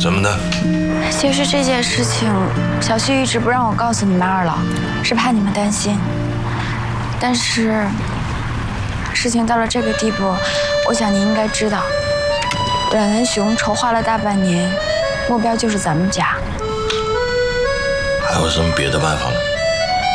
怎么的？ 其实这件事情，小旭一直不让我告诉你们二老，是怕你们担心。但是，事情到了这个地步，我想你应该知道，阮文雄筹划了大半年，目标就是咱们家。 还有什么别的办法吗？